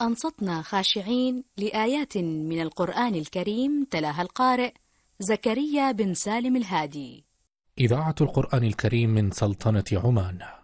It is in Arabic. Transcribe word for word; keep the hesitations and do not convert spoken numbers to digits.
أنصتنا خاشعين لآيات من القرآن الكريم تلاها القارئ زكريا بن سالم الهادي. إذاعة القرآن الكريم من سلطنة عمان.